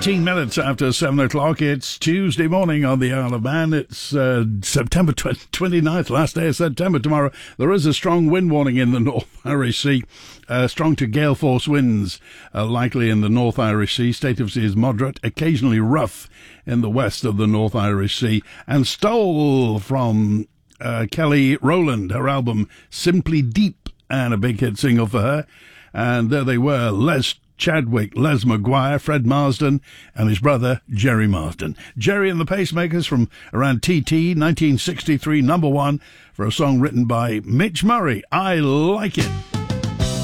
18 minutes after 7 o'clock. It's Tuesday morning on the Isle of Man. It's September 29th, last day of September tomorrow. There is a strong wind warning in the North Irish Sea. Strong to gale force winds likely in the North Irish Sea. State of sea is moderate, occasionally rough in the west of the North Irish Sea. And Stole from Kelly Rowland, her album Simply Deep, and a big hit single for her. And there they were, Les Chadwick, Les Maguire, Fred Marsden, and his brother, Jerry Marsden. Jerry and the Pacemakers from around TT, 1963, number one, for a song written by Mitch Murray. I Like It.